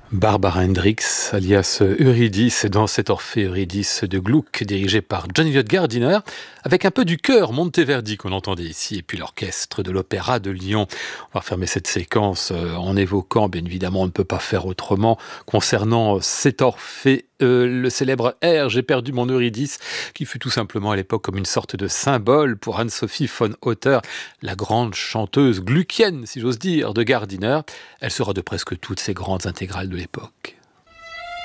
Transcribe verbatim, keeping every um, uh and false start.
Barbara Hendricks, alias Eurydice, dans cet Orphée Eurydice de Gluck, dirigé par John Eliot Gardiner, avec un peu du chœur Monteverdi qu'on entendait ici, et puis l'orchestre de l'Opéra de Lyon. On va fermer cette séquence euh, en évoquant, bien évidemment, on ne peut pas faire autrement, concernant cet Orphée, euh, le célèbre air J'ai perdu mon Eurydice, qui fut tout simplement à l'époque comme une sorte de symbole pour Anne-Sophie von Otter, la grande chanteuse gluckienne, si j'ose dire, de Gardiner. Elle sera de presque toutes ces grandes intégrales de l'époque.